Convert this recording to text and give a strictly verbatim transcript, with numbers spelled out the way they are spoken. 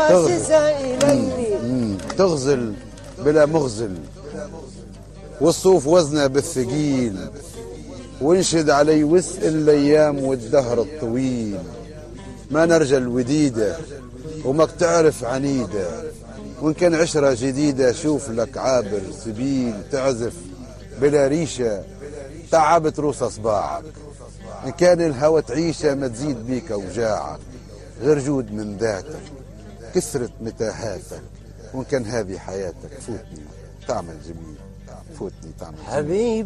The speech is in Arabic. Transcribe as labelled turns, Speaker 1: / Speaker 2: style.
Speaker 1: تغزل, تغزل بلا مغزل، والصوف وزنه بالثقيل، وانشد علي وسء الايام والدهر الطويل. ما نرجى الوديده وماك تعرف عنيده، وان كان عشره جديده شوف لك عابر سبيل. تعزف بلا ريشه تعبت روس اصباعك، ان كان الهوى تعيشه ما تزيد بيك اوجاعك. غير جود من ذاتك كثرة متاهاتك، وان كان هذه حياتك فوتني تعمل جميل، فوتني تعمل جميل.